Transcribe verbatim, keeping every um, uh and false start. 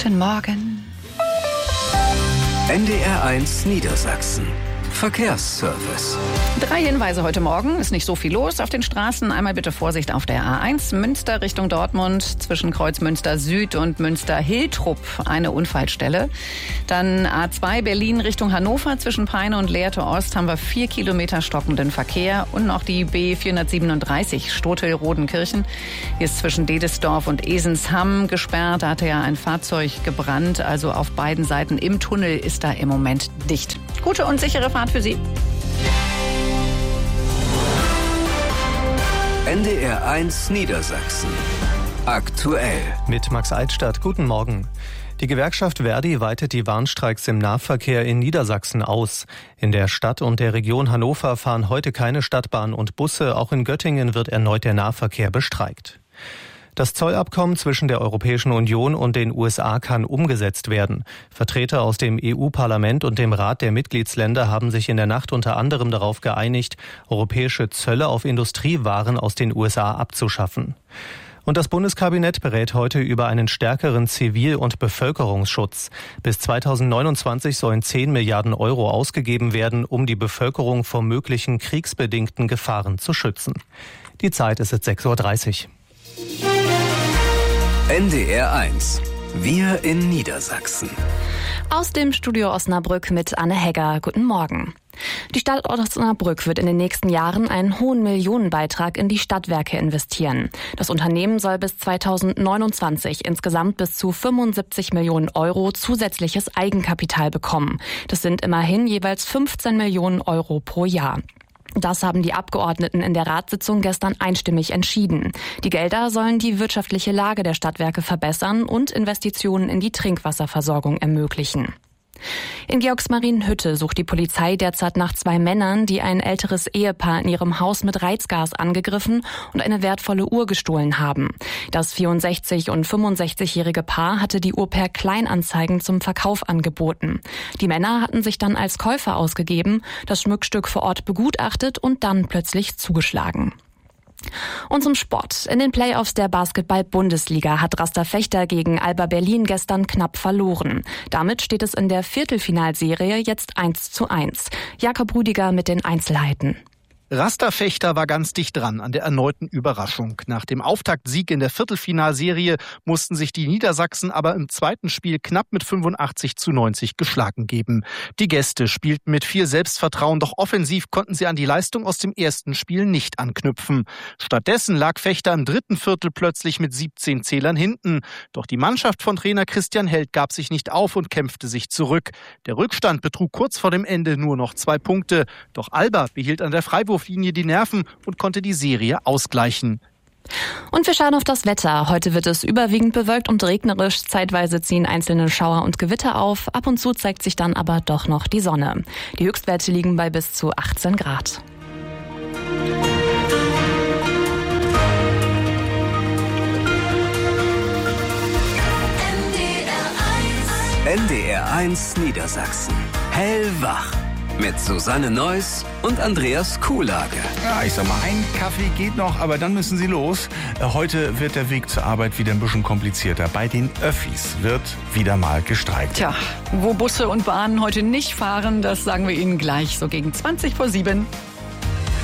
Guten Morgen. N D R eins Niedersachsen. Verkehrsservice. Drei Hinweise heute Morgen. Ist nicht so viel los auf den Straßen. Einmal bitte Vorsicht auf der A eins Münster Richtung Dortmund zwischen Kreuz Münster Süd und Münster Hiltrup eine Unfallstelle. Dann A zwei Berlin Richtung Hannover zwischen Peine und Lehrte Ost haben wir vier Kilometer stockenden Verkehr. Und noch die B vierhundertsiebenunddreißig Stotel-Rodenkirchen. Hier ist zwischen Dedesdorf und Esensham gesperrt. Da hatte ja ein Fahrzeug gebrannt. Also auf beiden Seiten im Tunnel ist da im Moment dicht. Gute und sichere Fahrt für Sie. N D R eins Niedersachsen. Aktuell. Mit Max Altstadt. Guten Morgen. Die Gewerkschaft Verdi weitet die Warnstreiks im Nahverkehr in Niedersachsen aus. In der Stadt und der Region Hannover fahren heute keine Stadtbahn und Busse. Auch in Göttingen wird erneut der Nahverkehr bestreikt. Das Zollabkommen zwischen der Europäischen Union und den U S A kann umgesetzt werden. Vertreter aus dem E U-Parlament und dem Rat der Mitgliedsländer haben sich in der Nacht unter anderem darauf geeinigt, europäische Zölle auf Industriewaren aus den U S A abzuschaffen. Und das Bundeskabinett berät heute über einen stärkeren Zivil- und Bevölkerungsschutz. Bis zweitausendneunundzwanzig sollen zehn Milliarden Euro ausgegeben werden, um die Bevölkerung vor möglichen kriegsbedingten Gefahren zu schützen. Die Zeit ist jetzt sechs Uhr dreißig. N D R eins. Wir in Niedersachsen. Aus dem Studio Osnabrück mit Anne Hegger. Guten Morgen. Die Stadt Osnabrück wird in den nächsten Jahren einen hohen Millionenbeitrag in die Stadtwerke investieren. Das Unternehmen soll bis zweitausendneunundzwanzig insgesamt bis zu fünfundsiebzig Millionen Euro zusätzliches Eigenkapital bekommen. Das sind immerhin jeweils fünfzehn Millionen Euro pro Jahr. Das haben die Abgeordneten in der Ratssitzung gestern einstimmig entschieden. Die Gelder sollen die wirtschaftliche Lage der Stadtwerke verbessern und Investitionen in die Trinkwasserversorgung ermöglichen. In Georgsmarienhütte sucht die Polizei derzeit nach zwei Männern, die ein älteres Ehepaar in ihrem Haus mit Reizgas angegriffen und eine wertvolle Uhr gestohlen haben. Das vierundsechzig- und fünfundsechzigjährige Paar hatte die Uhr per Kleinanzeigen zum Verkauf angeboten. Die Männer hatten sich dann als Käufer ausgegeben, das Schmuckstück vor Ort begutachtet und dann plötzlich zugeschlagen. Und zum Sport. In den Playoffs der Basketball-Bundesliga hat Raster-Fechter gegen Alba Berlin gestern knapp verloren. Damit steht es in der Viertelfinalserie jetzt eins zu eins. Jakob Rüdiger mit den Einzelheiten. Raster-Fechter war ganz dicht dran an der erneuten Überraschung. Nach dem Auftaktsieg in der Viertelfinalserie mussten sich die Niedersachsen aber im zweiten Spiel knapp mit fünfundachtzig zu neunzig geschlagen geben. Die Gäste spielten mit viel Selbstvertrauen, doch offensiv konnten sie an die Leistung aus dem ersten Spiel nicht anknüpfen. Stattdessen lag Fechter im dritten Viertel plötzlich mit siebzehn Zählern hinten. Doch die Mannschaft von Trainer Christian Held gab sich nicht auf und kämpfte sich zurück. Der Rückstand betrug kurz vor dem Ende nur noch zwei Punkte. Doch Alba behielt an der Freiwurf Linie die Nerven und konnte die Serie ausgleichen. Und wir schauen auf das Wetter. Heute wird es überwiegend bewölkt und regnerisch. Zeitweise ziehen einzelne Schauer und Gewitter auf. Ab und zu zeigt sich dann aber doch noch die Sonne. Die Höchstwerte liegen bei bis zu achtzehn Grad. N D R eins Niedersachsen. Hellwach. Mit Susanne Neuss und Andreas Kuhlage. Ja, ich sag mal, ein Kaffee geht noch, aber dann müssen Sie los. Heute wird der Weg zur Arbeit wieder ein bisschen komplizierter. Bei den Öffis wird wieder mal gestreikt. Tja, wo Busse und Bahnen heute nicht fahren, das sagen wir Ihnen gleich so gegen zwanzig vor sieben.